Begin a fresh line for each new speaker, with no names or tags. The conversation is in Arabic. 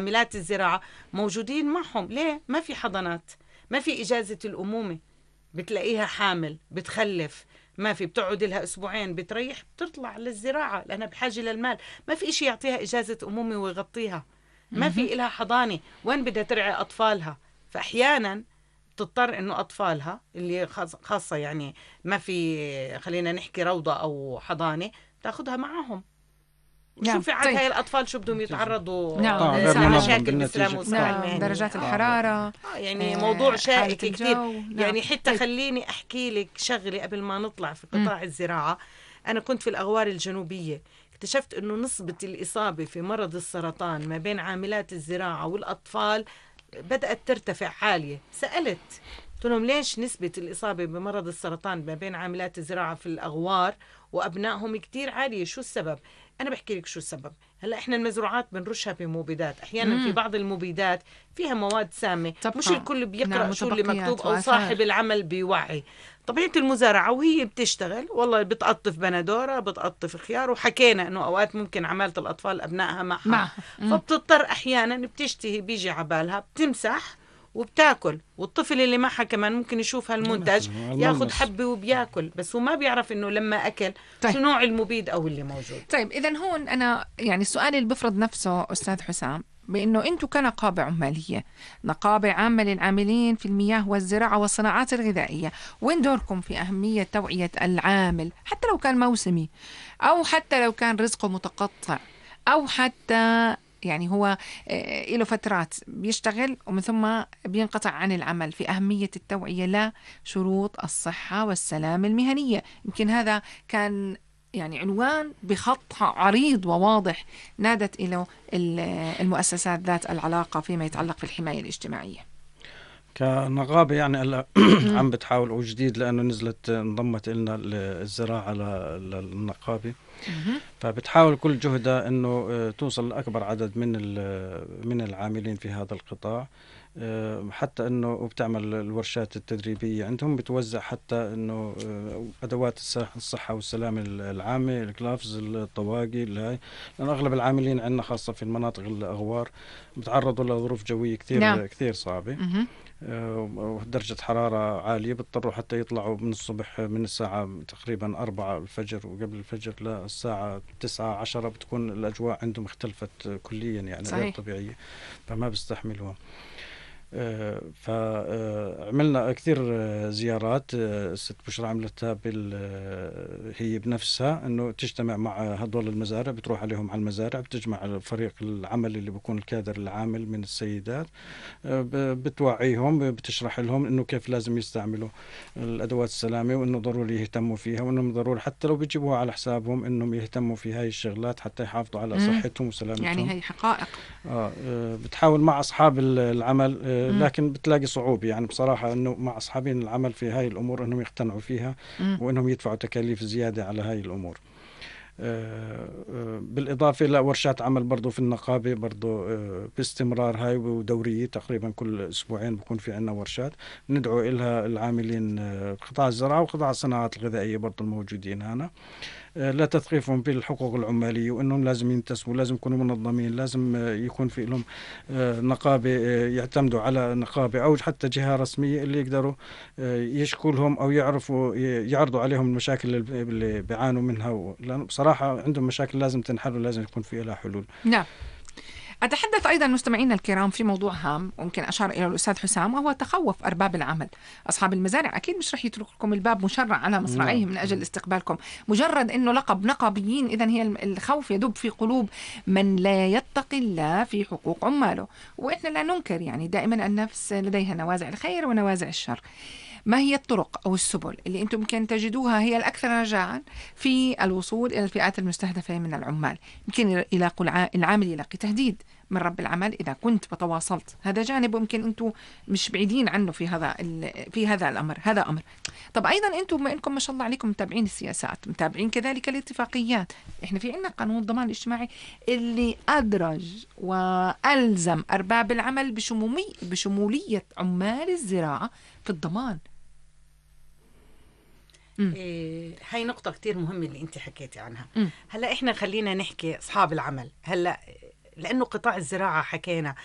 عاملات الزراعة موجودين معهم. ليه؟ ما في حضانات، ما في إجازة الأمومة، بتلاقيها حامل بتخلف، ما في، بتقعد لها أسبوعين بتريح بتطلع للزراعة لأنها بحاجة للمال، ما في إشي يعطيها إجازة أمومة ويغطيها، ما في إلها حضانة، وين بدها ترعى أطفالها؟ فأحيانا تضطر إنه أطفالها اللي خاصة يعني ما في، خلينا نحكي روضة أو حضانة، تاخدها معهم.
نعم.
وشوفي عاد
طيب.
هاي الأطفال شو بدهم يتعرضوا
نعم.
غير منظم
لمشاكل
بالنتيجة.
بالسلامة والصحة
نعم.
المهنية.
درجات الحرارة،
يعني موضوع
حالة
شائك كتير.
الجو. نعم.
يعني حتى
طيب.
خليني أحكي لك شغلة قبل ما نطلع في قطاع الزراعة. أنا كنت في الأغوار الجنوبية، اكتشفت أنه نسبة الإصابة في مرض السرطان ما بين عاملات الزراعة والأطفال بدأت ترتفع عالية. سألت قلت لهم ليش نسبة الإصابة بمرض السرطان ما بين عاملات الزراعة في الأغوار وأبنائهم كتير عالية؟ شو السبب؟ أنا بحكي لك شو السبب. هلا إحنا المزروعات بنرشها بمبيدات، أحيانا في بعض المبيدات فيها مواد سامة، مش الكل بيقرأ
نعم.
شو اللي مكتوب أو
وآثار.
صاحب العمل بيوعي. طبيعة المزارعة وهي بتشتغل والله بتقطف بندورة، بتقطف خيار، وحكينا إنه أوقات ممكن عمالة الأطفال أبنائها معها. فبتضطر أحيانا بتشتهي، بيجي عبالها بتمسح وبتاكل، والطفل اللي معها كمان ممكن يشوف هالمنتج ياخد حبة وبياكل، بس هو ما بيعرف إنه لما أكل شو نوع المبيد أو اللي موجود.
طيب إذن هون أنا يعني السؤال اللي بفرض نفسه أستاذ حسام، بأنه أنتم كنقابة عمالية، نقابة عامة للعاملين في المياه والزراعة والصناعات الغذائية، وين دوركم في أهمية توعية العامل حتى لو كان موسمي، أو حتى لو كان رزقه متقطع، أو حتى يعني هو له فترات بيشتغل ومن ثم بينقطع عن العمل، في أهمية التوعية لشروط الصحة والسلامة المهنية؟ يمكن هذا كان يعني عنوان بخط عريض وواضح نادت إلى المؤسسات ذات العلاقة فيما يتعلق في الحماية الاجتماعية.
كنقابة يعني هلا عم بتحاول وجديد، لأنه نزلت انضمت لنا الزراعة للنقابة، فبتحاول كل جهدها إنه توصل لأكبر عدد من العاملين في هذا القطاع، حتى إنه بتعمل الورشات التدريبية عندهم، بتوزع حتى إنه أدوات الصحة والسلامة العامة، الكلافز، الطواقي، لأن أغلب العاملين عندنا خاصة في المناطق الأغوار بتعرضوا لظروف جوية كثير
نعم.
كثير صعبة، ودرجة حرارة عالية، بيضطروا حتى يطلعوا من الصبح من الساعة تقريبا 4 الفجر وقبل الفجر للساعة 9-10 بتكون الأجواء عندهم اختلفت كليا، يعني غير طبيعية، فما بيستحملوها. فعملنا كثير زيارات، ست بشرى عملتها هي بنفسها، انه تجتمع مع هدول المزارع، بتروح عليهم على المزارع، بتجمع فريق العمل اللي بيكون الكادر العامل من السيدات، بتوعيهم، بتشرح لهم انه كيف لازم يستعملوا الادوات السلامه، وانه ضروري يهتموا فيها، وانهم ضروري حتى لو بيجيبوها على حسابهم انهم يهتموا في هاي الشغلات حتى يحافظوا على صحتهم وسلامتهم.
يعني هي حقائق.
بتحاول مع اصحاب العمل، لكن بتلاقي صعوبة يعني بصراحة انه مع اصحابين العمل في هاي الامور انهم يقتنعوا فيها وانهم يدفعوا تكاليف زيادة على هاي الامور. بالإضافة إلى ورشات عمل برضو في النقابة برضو باستمرار، هاي ودورية تقريبا كل أسبوعين بكون في عنا ورشات ندعو إلها العاملين قطاع الزراعة وقطاع الصناعات الغذائية برضو الموجودين هنا، لا تثقيفهم بالحقوق العمالية، وأنهم لازم ينتسبوا، لازم يكونوا منظمين، لازم يكون في لهم نقابة، يعتمدوا على نقابة أو حتى جهة رسمية اللي يقدروا يشكوا لهم أو يعرفوا يعرضوا عليهم المشاكل اللي بيعانوا منها، لأن بصراحة عندهم مشاكل لازم تنحل ولازم يكون في لها حلول.
نعم. أتحدث أيضا مستمعينا الكرام في موضوع هام ممكن أشار إلى الأستاذ حسام، وهو تخوف أرباب العمل. أصحاب المزارع أكيد مش رح يتركوا لكم الباب مشرع على مصراعيهم من أجل استقبالكم مجرد أنه لقب نقابيين. إذن هي الخوف يدب في قلوب من لا يتقي الله في حقوق عماله، وإحنا لا ننكر يعني دائما النفس لديها نوازع الخير ونوازع الشر. ما هي الطرق أو السبل اللي أنتم ممكن تجدوها هي الأكثر رجاء في الوصول إلى الفئات المستهدفة من العمال؟ يمكن يلاقوا العامل يلاقي تهديد من رب العمل إذا كنت وتواصلت، هذا جانب ويمكن أنتم مش بعيدين عنه في هذا الأمر، هذا أمر. طب أيضا أنتم بما أنكم ما شاء الله عليكم متابعين السياسات، متابعين كذلك الاتفاقيات، إحنا في عنا قانون الضمان الاجتماعي اللي أدرج وألزم أرباب العمل بشمولية عمال الزراعة في الضمان.
هاي نقطة كتير مهمة اللي انت حكيتي عنها. هلا احنا خلينا نحكي اصحاب العمل. هلا لانه قطاع الزراعة حكينا